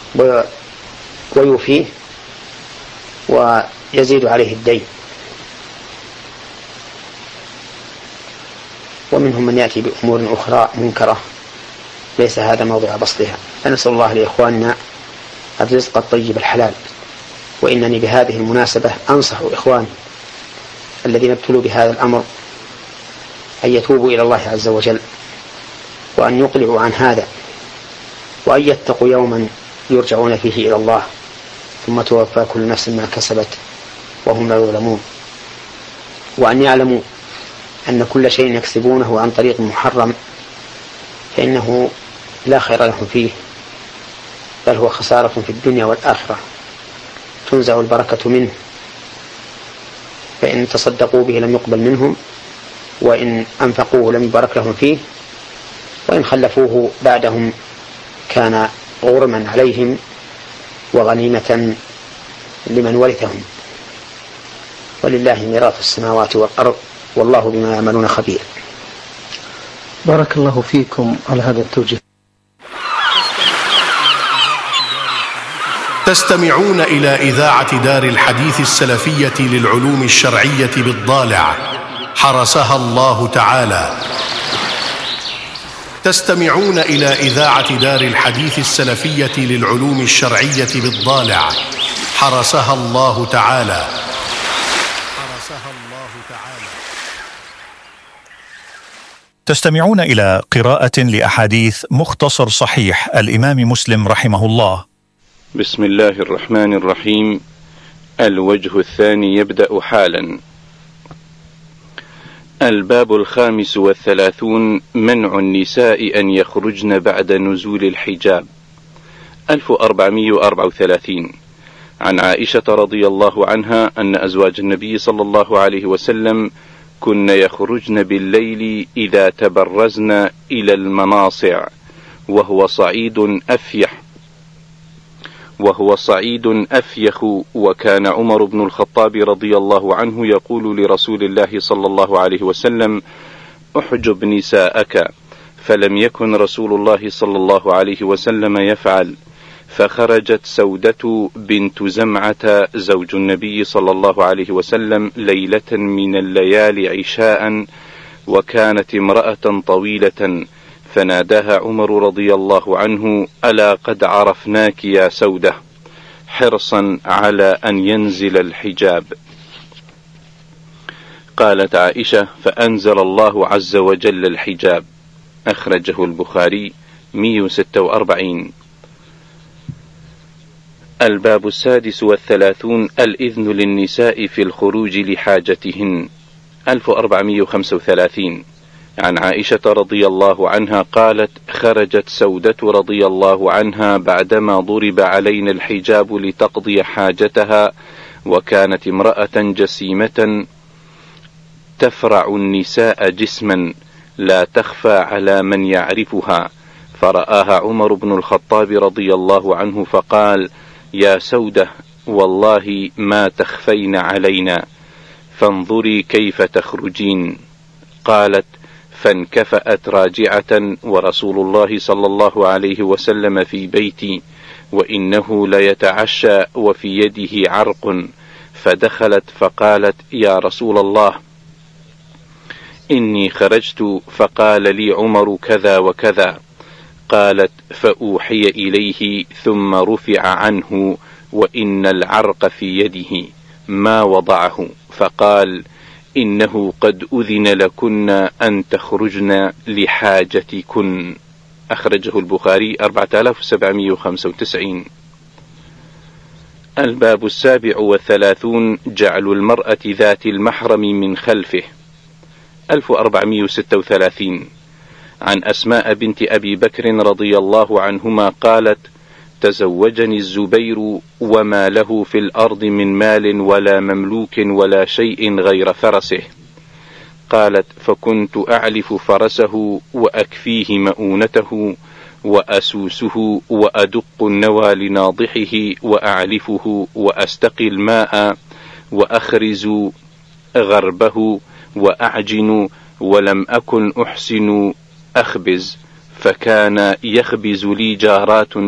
ويوفيه ويزيد عليه الدين. ومنهم من يأتي بأمور أخرى منكرة ليس هذا موضع بسطها، فنسأل الله لإخواننا الرزق الطيب الحلال. وإنني بهذه المناسبة أنصح إخواني الذين ابتلوا بهذا الأمر أن يتوبوا إلى الله عز وجل، وأن يقلعوا عن هذا، وأن يتقوا يوما يرجعون فيه إلى الله ثم توفى كل نفس ما كسبت وهم لا يظلمون، وأن يعلموا أن كل شيء يكسبونه عن طريق محرم فإنه لا خير لهم فيه، بل هو خسارة في الدنيا والآخرة، تنزع البركة منه، فإن تصدقوا به لم يقبل منهم، وإن أنفقوه لم يبارك لهم فيه، وإن خلفوه بعدهم كان غرما عليهم وغنيمة لمن ورثهم. ولله ميراث السماوات والأرض والله بما يعملون خبير. بارك الله فيكم على هذا التوجيه. تستمعون إلى إذاعة دار الحديث السلفية للعلوم الشرعية بالضالع حرسها الله تعالى. تستمعون إلى إذاعة دار الحديث السلفية للعلوم الشرعية بالضالع حرسها الله تعالى. تستمعون إلى قراءة لأحاديث مختصر صحيح الإمام مسلم رحمه الله. بسم الله الرحمن الرحيم. الوجه الثاني يبدأ حالا. الباب 35 منع النساء أن يخرجن بعد نزول الحجاب. 1434 عن عائشة رضي الله عنها أن أزواج النبي صلى الله عليه وسلم كن يخرجن بالليل إذا تبرزن إلى المناصع وهو صعيد أفيخ، وكان عمر بن الخطاب رضي الله عنه يقول لرسول الله صلى الله عليه وسلم: احجب نساءك، فلم يكن رسول الله صلى الله عليه وسلم يفعل، فخرجت سودة بنت زمعة زوج النبي صلى الله عليه وسلم ليلة من الليالي عشاء، وكانت امرأة طويلة، فناداها عمر رضي الله عنه: ألا قد عرفناك يا سودة، حرصا على أن ينزل الحجاب. قالت عائشة: فأنزل الله عز وجل الحجاب. أخرجه البخاري 146. الباب 36 الإذن للنساء في الخروج لحاجتهن. 1435 عن عائشة رضي الله عنها قالت: خرجت سودة رضي الله عنها بعدما ضرب علينا الحجاب لتقضي حاجتها، وكانت امرأة جسيمة تفرع النساء جسما لا تخفى على من يعرفها، فرآها عمر بن الخطاب رضي الله عنه فقال: يا سودة، والله ما تخفين علينا، فانظري كيف تخرجين. قالت: فانكفأت راجعة، ورسول الله صلى الله عليه وسلم في بيتي، وإنه ليتعشى وفي يده عرق، فدخلت فقالت: يا رسول الله، إني خرجت فقال لي عمر كذا وكذا. قالت: فأوحي إليه ثم رفع عنه، وإن العرق في يده ما وضعه، فقال: إنه قد أذن لكن أن تخرجن لحاجتكن. أخرجه البخاري 4795. الباب 37 جعل المرأة ذات المحرم من خلفه. 1436 عن أسماء بنت أبي بكر رضي الله عنهما قالت: تزوجني الزبير وما له في الأرض من مال ولا مملوك ولا شيء غير فرسه. قالت: فكنت أعلف فرسه وأكفيه مؤونته وأسوسه وأدق النوى لناضحه وأعلفه وأستقي الماء وأخرز غربه وأعجن، ولم أكن أحسن أخبز، فكان يخبز لي جارات